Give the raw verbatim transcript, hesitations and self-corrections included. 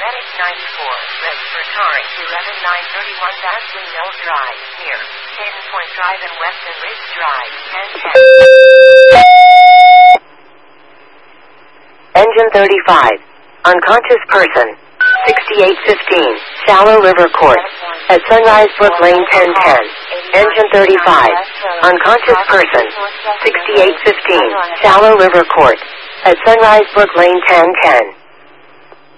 Medic ninety-four, red for car eleven nine thirty-one Basley Mill Drive, near Hayden Point Drive and Weston Ridge Drive, ten ten. Engine thirty-five. Unconscious person. sixty-eight fifteen, Shallow River Court. At Sunrise Brook Lane ten ten. Engine thirty-five. Unconscious person. sixty-eight fifteen, Shallow River Court. At Sunrise Brook Lane ten ten.